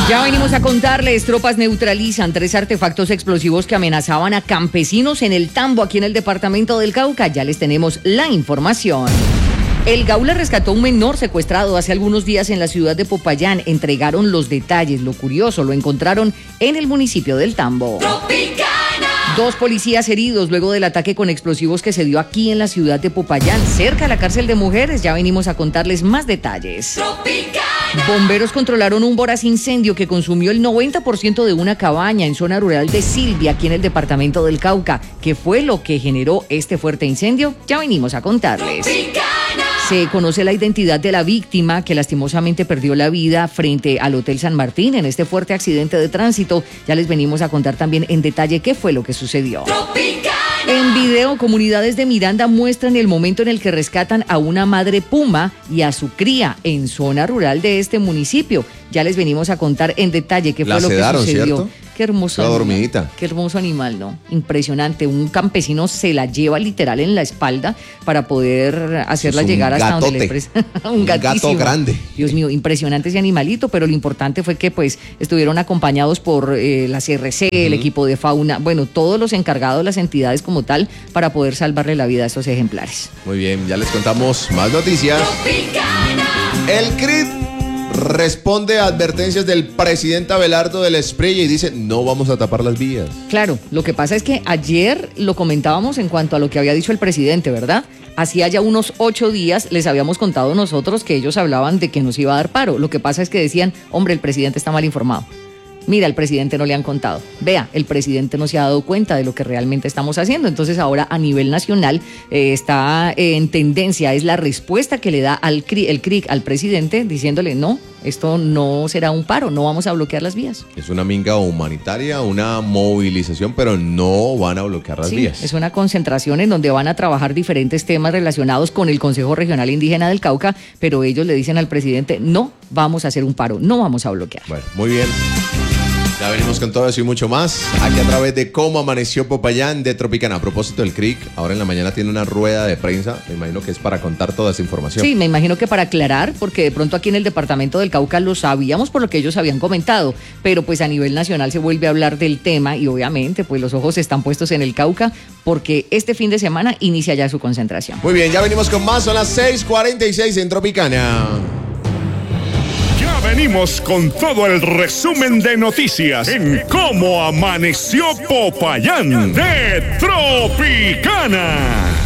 Ya venimos a contarles, tropas neutralizan 3 artefactos explosivos que amenazaban a campesinos en el Tambo, aquí en el departamento del Cauca. Ya les tenemos la información. El Gaula rescató a un menor secuestrado hace algunos días en la ciudad de Popayán. Entregaron los detalles. Lo curioso, lo encontraron en el municipio del Tambo. Tropicana. 2 policías heridos luego del ataque con explosivos que se dio aquí en la ciudad de Popayán, cerca a la cárcel de mujeres. Ya venimos a contarles más detalles. Tropicana. Bomberos controlaron un voraz incendio que consumió el 90% de una cabaña en zona rural de Silvia, aquí en el departamento del Cauca. ¿Qué fue lo que generó este fuerte incendio? Ya venimos a contarles. Se conoce la identidad de la víctima que lastimosamente perdió la vida frente al Hotel San Martín en este fuerte accidente de tránsito. Ya les venimos a contar también en detalle qué fue lo que sucedió. En video, comunidades de Miranda muestran el momento en el que rescatan a una madre puma y a su cría en zona rural de este municipio. Ya les venimos a contar en detalle qué fue lo que sucedió. ¿Cierto? Qué hermoso Toda animal, dormidita. qué hermoso animal, ¿no? Impresionante. Un campesino se la lleva literal en la espalda para poder hacerla llegar hasta donde le un gato grande. Dios mío, impresionante ese animalito, pero lo importante fue que pues estuvieron acompañados por la CRC, el equipo de fauna, bueno, todos los encargados, las entidades como tal, para poder salvarle la vida a estos ejemplares. Muy bien, ya les contamos más noticias. El CRIT responde a advertencias del presidente Abelardo del Espriella y dice, no vamos a tapar las vías. Claro, lo que pasa es que ayer lo comentábamos en cuanto a lo que había dicho el presidente, ¿verdad? Hacía ya unos 8 días les habíamos contado nosotros que ellos hablaban de que nos iba a dar paro. Lo que pasa es que decían, hombre, el presidente está mal informado. Mira, al presidente no le han contado. Vea, el presidente no se ha dado cuenta de lo que realmente estamos haciendo. Entonces ahora a nivel nacional está en tendencia, es la respuesta que le da el CRIC al presidente diciéndole no, esto no será un paro, no vamos a bloquear las vías. Es una minga humanitaria, una movilización, pero no van a bloquear las vías. Es una concentración en donde van a trabajar diferentes temas relacionados con el Consejo Regional Indígena del Cauca, pero ellos le dicen al presidente, no vamos a hacer un paro, no vamos a bloquear. Bueno, muy bien. Ya venimos con todo eso y mucho más, aquí a través de Cómo Amaneció Popayán de Tropicana. A propósito del CRIC, ahora en la mañana tiene una rueda de prensa, me imagino que es para contar toda esa información. Sí, me imagino que para aclarar, porque de pronto aquí en el departamento del Cauca lo sabíamos por lo que ellos habían comentado, pero pues a nivel nacional se vuelve a hablar del tema y obviamente pues los ojos están puestos en el Cauca porque este fin de semana inicia ya su concentración. Muy bien, ya venimos con más, son las 6:46 en Tropicana. Venimos con todo el resumen de noticias en Cómo Amaneció Popayán de Tropicana.